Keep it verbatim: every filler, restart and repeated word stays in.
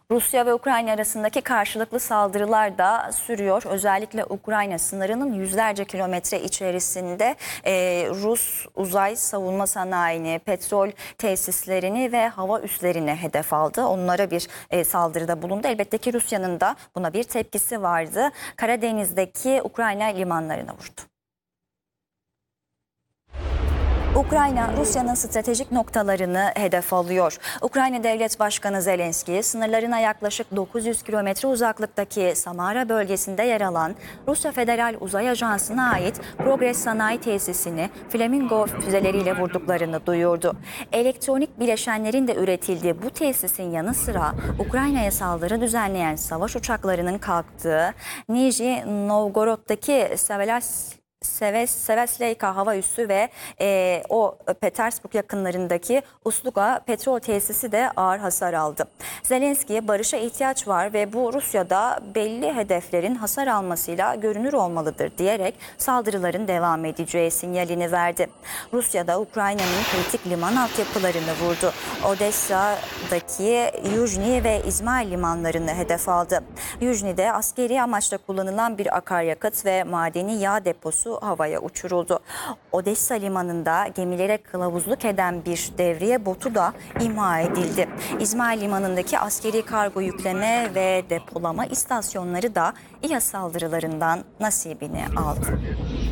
Rusya ve Ukrayna arasındaki karşılıklı saldırılar da sürüyor. Özellikle Ukrayna sınırının yüzlerce kilometre içerisinde e, Rus uzay savunma sanayini, petrol tesislerini ve hava üslerini hedef aldı. Onlara bir e, saldırıda bulundu. Elbette ki Rusya'nın da buna bir tepkisi vardı. Karadeniz'deki Ukrayna limanlarına vurdu. Ukrayna, Rusya'nın stratejik noktalarını hedef alıyor. Ukrayna Devlet Başkanı Zelenski, sınırlarına yaklaşık dokuz yüz kilometre uzaklıktaki Samara bölgesinde yer alan Rusya Federal Uzay Ajansı'na ait Progress Sanayi Tesisini Flamingo füzeleriyle vurduklarını duyurdu. Elektronik bileşenlerin de üretildiği bu tesisin yanı sıra Ukrayna'ya saldırı düzenleyen savaş uçaklarının kalktığı Nijni Novgorod'daki Sevelas Seves, Sevesleyka hava üssü ve e, o Petersburg yakınlarındaki Usluga petrol tesisi de ağır hasar aldı. Zelenski barışa ihtiyaç var ve bu Rusya'da belli hedeflerin hasar almasıyla görünür olmalıdır diyerek saldırıların devam edeceği sinyalini verdi. Rusya'da Ukrayna'nın kritik liman altyapılarını vurdu. Odessa'daki Yuzhny ve İzmail limanlarını hedef aldı. Yuzhny'de askeri amaçla kullanılan bir akaryakıt ve madeni yağ deposu havaya uçuruldu. Odessa limanında gemilere kılavuzluk eden bir devriye botu da imha edildi. İzmail limanındaki askeri kargo yükleme ve depolama istasyonları da İHA saldırılarından nasibini aldı.